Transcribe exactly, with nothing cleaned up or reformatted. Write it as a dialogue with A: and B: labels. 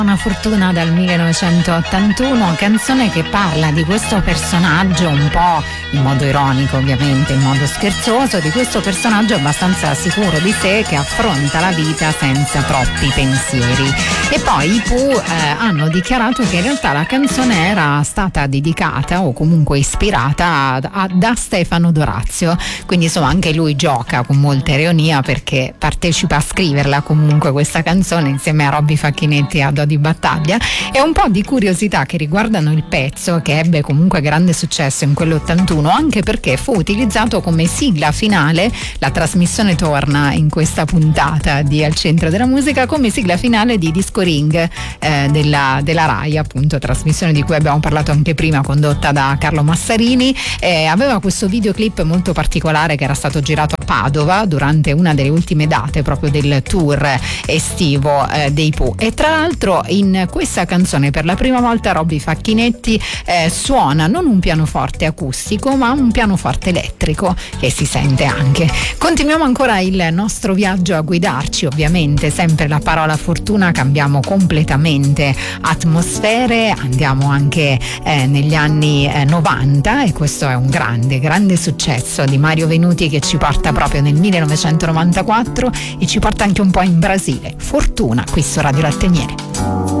A: Una fortuna dal millenovecentottantuno, canzone che parla di questo personaggio un po' in modo ironico, ovviamente, in modo scherzoso, di questo personaggio abbastanza sicuro di sé che affronta la vita senza troppi pensieri. E poi i Pooh eh, hanno dichiarato che in realtà la canzone era stata dedicata o comunque ispirata a, a, da Stefano Dorazio, quindi insomma anche lui gioca con molta ironia perché partecipa a scriverla comunque questa canzone insieme a Robby Facchinetti e a Dodi Battaglia, e un po' di curiosità che riguardano il pezzo, che ebbe comunque grande successo in quell'ottantuno, anche perché fu utilizzato come sigla finale. La trasmissione torna in questa puntata di Al Centro della Musica come sigla finale di Disco Ring eh, della, della Rai, appunto, trasmissione di cui abbiamo parlato anche prima, condotta da Carlo Massarini. Eh, aveva questo videoclip molto particolare che era stato girato a Padova durante una delle ultime date proprio del tour estivo eh, dei Pooh, e tra l'altro in questa canzone per la prima volta Robby Facchinetti eh, suona non un pianoforte acustico ma un pianoforte elettrico, che si sente anche. Continuiamo ancora il nostro viaggio a guidarci, ovviamente sempre la parola fortuna, cambiamo completamente atmosfere, andiamo anche eh, negli anni eh, novanta, e questo è un grande grande successo di Mario Venuti che ci porta proprio nel millenovecentonovantaquattro e ci porta anche un po' in Brasile. Fortuna qui su Radio Latte e Miele.